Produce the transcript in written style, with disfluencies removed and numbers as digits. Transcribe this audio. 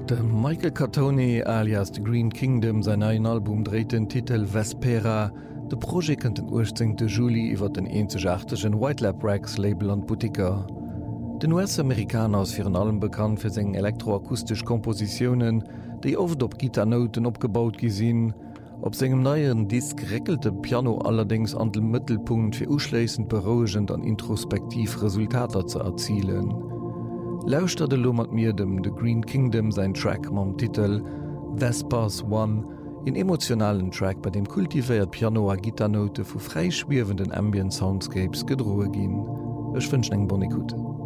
De Michael Catone alias The Green Kingdom sein neuen Album dreht den Titel Vespera. De Projekt kennt den 18. Juli iwwer den 180. White Lab Records Label an Boutique. Den US-Amerikaner ist für allem bekannt für seine elektroakustisch Kompositionen, die oft op Gitarnoten opgebaut gesinn. Op segem neuen Disk reckelte Piano allerdings an den Mittelpunkt für ausschließend beruhigend an introspektiv Resultate zu erzielen. Lauscht de lo mat mir dem The Green Kingdom sein Track mam Titel Vespers One, in emotionalen Track, bei dem kultiviert Piano a Gitarnote vu freischwirwenden Ambient Soundscapes gedrohe gin. Ech wünsch eng Bonne Gute.